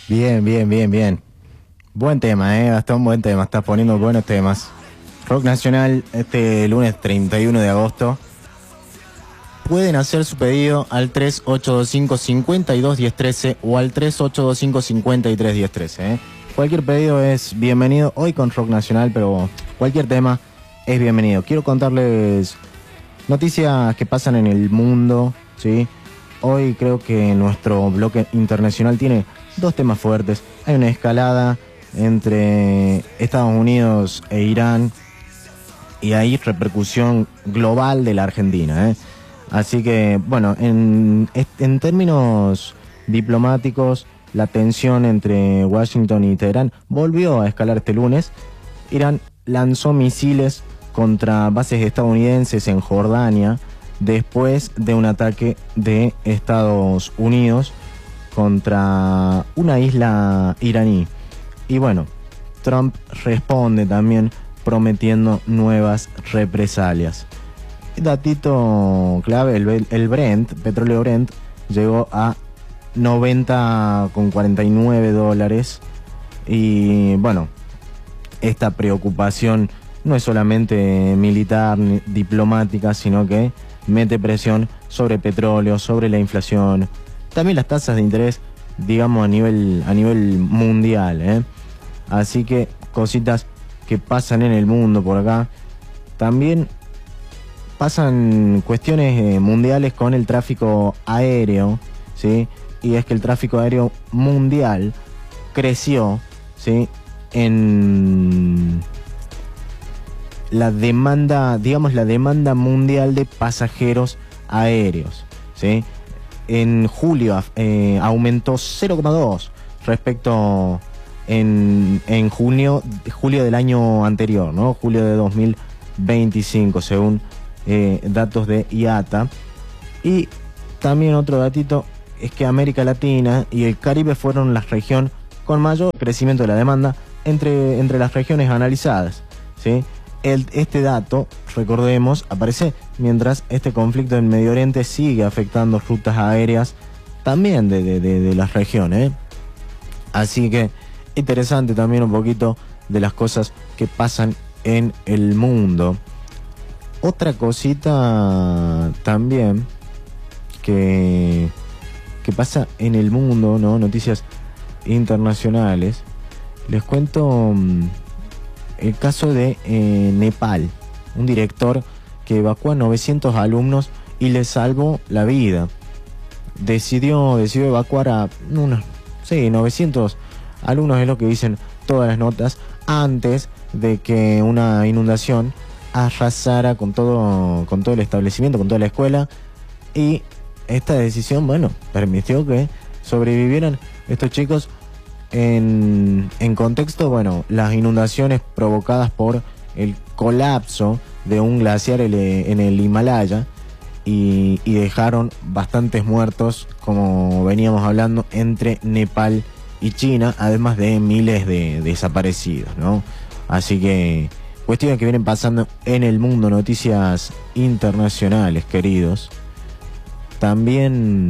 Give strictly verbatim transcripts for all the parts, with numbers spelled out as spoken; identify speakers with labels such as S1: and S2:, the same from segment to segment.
S1: Bien, bien, bien, bien. Buen tema, eh, Gastón, buen tema. Estás poniendo buenos temas. Rock Nacional, este lunes treinta y uno de agosto. Pueden hacer su pedido al tres ocho dos cinco, cinco dos uno cero uno tres o al tres ocho dos cinco, cinco tres uno cero uno tres. Eh. Cualquier pedido es bienvenido. Hoy con Rock Nacional, pero cualquier tema es bienvenido. Quiero contarles noticias que pasan en el mundo, ¿sí? Hoy creo que nuestro bloque internacional tiene dos temas fuertes. Hay una escalada entre Estados Unidos e Irán y hay repercusión global de la Argentina, ¿eh? Así que, bueno, en, en términos diplomáticos, la tensión entre Washington y Teherán volvió a escalar este lunes. Irán lanzó misiles contra bases estadounidenses en Jordania después de un ataque de Estados Unidos contra una isla iraní. Y bueno, Trump responde también prometiendo nuevas represalias. Datito clave, el, el Brent, petróleo Brent, llegó a noventa con cuarenta y nueve dólares. Y bueno, esta preocupación no es solamente militar ni diplomática, sino que mete presión sobre petróleo, sobre la inflación, también las tasas de interés, digamos, a nivel, a nivel mundial, ¿eh? Así que cositas que pasan en el mundo por acá. También pasan cuestiones eh, mundiales con el tráfico aéreo, ¿sí? Y es que el tráfico aéreo mundial creció, ¿sí? En la demanda, digamos, la demanda mundial de pasajeros aéreos, ¿sí? En julio eh, aumentó cero coma dos respecto en, en junio, julio del año anterior, ¿no? Julio de dos mil veinticinco, según eh, datos de I A T A. Y también otro datito es que América Latina y el Caribe fueron las regiones con mayor crecimiento de la demanda entre, entre las regiones analizadas, ¿sí? El, este dato, recordemos, aparece mientras este conflicto en Medio Oriente sigue afectando rutas aéreas también de, de, de, de las regiones, ¿eh? Así que interesante también un poquito de las cosas que pasan en el mundo. Otra cosita también que, que pasa en el mundo, ¿no? Noticias internacionales. Les cuento el caso de eh, Nepal, un director que evacuó a novecientos alumnos y les salvó la vida. Decidió, decidió evacuar a unos, sí, novecientos alumnos, es lo que dicen todas las notas, antes de que una inundación arrasara con todo, con todo el establecimiento, con toda la escuela. Y esta decisión, bueno, permitió que sobrevivieran estos chicos. En, en contexto, bueno, las inundaciones provocadas por el colapso de un glaciar en el Himalaya y, y dejaron bastantes muertos, como veníamos hablando, entre Nepal y China, además de miles de desaparecidos, ¿no? Así que cuestiones que vienen pasando en el mundo, noticias internacionales, queridos. También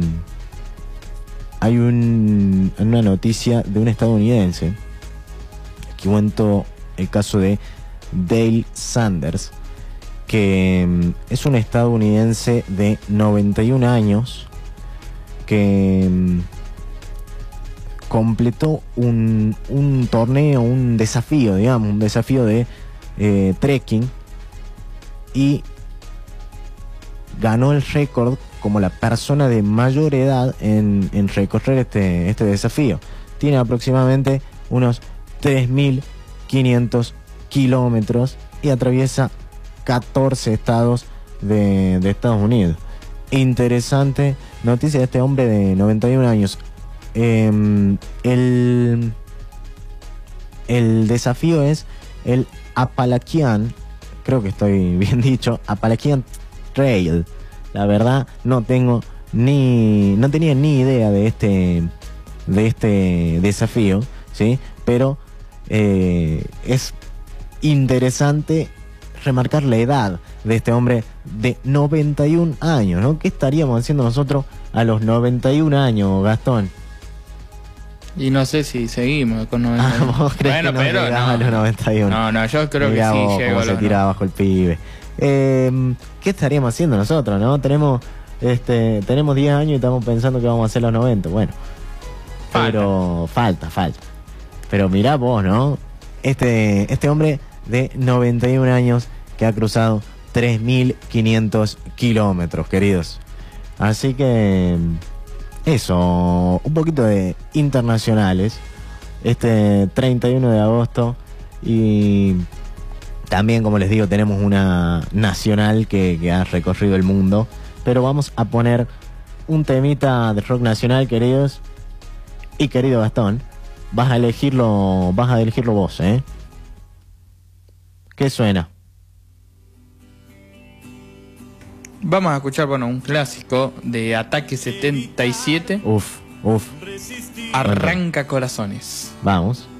S1: hay un, una noticia de un estadounidense que cuento el caso de Dale Sanders, que es un estadounidense de noventa y un años que completó un, un torneo, un desafío, digamos, un desafío de eh, trekking y ganó el récord como la persona de mayor edad en, en recorrer este, este desafío. Tiene aproximadamente unos tres mil quinientos kilómetros y atraviesa catorce estados de, de Estados Unidos. Interesante noticia de este hombre de noventa y un años. Eh, el, el desafío es el Appalachian, creo que estoy bien dicho, Appalachian Trail. La verdad no tengo ni no tenía ni idea de este de este desafío, ¿sí? Pero eh, es interesante remarcar la edad de este hombre de noventa y un años, ¿no? ¿Qué estaríamos haciendo nosotros a los noventa y un años, Gastón?
S2: Y no sé si seguimos con noventa y uno.
S1: Ah, ¿vos crees
S2: Bueno,
S1: que no
S2: pero
S1: llegamos
S2: no,
S1: a los noventa y uno?
S2: No, no, yo creo
S1: Mirá
S2: que sí
S1: vos
S2: llego
S1: cómo
S2: a
S1: se
S2: los
S1: tira
S2: no.
S1: abajo el pibe. Eh, ¿Qué estaríamos haciendo nosotros, no? Tenemos este tenemos diez años y estamos pensando que vamos a hacer los noventa. Bueno,
S2: Falta.
S1: pero falta, falta. Pero mirá vos, ¿no? Este, este hombre de noventa y un años que ha cruzado tres mil quinientos kilómetros, queridos. Así que eso, un poquito de internacionales. Este treinta y uno de agosto. Y también, como les digo, tenemos una nacional que, que ha recorrido el mundo. Pero vamos a poner un temita de rock nacional, queridos. Y querido Gastón, vas a elegirlo, vas a elegirlo vos, ¿eh? ¿Qué suena?
S2: Vamos a escuchar, bueno, un clásico de Ataque setenta y siete.
S1: Uf, uf.
S2: Arranca corazones.
S1: Vamos.